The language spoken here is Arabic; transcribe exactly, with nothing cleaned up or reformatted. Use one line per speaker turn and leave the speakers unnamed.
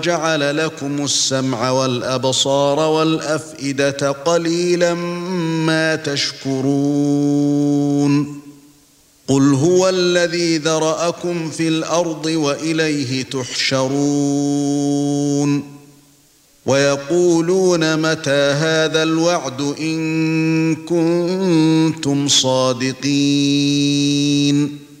جعل لكم السمع والأبصار والأفئدة قليلا ما تشكرون قل هو الذي ذرأكم في الأرض وإليه تحشرون ويقولون متى هذا الوعد إن كنتم صادقين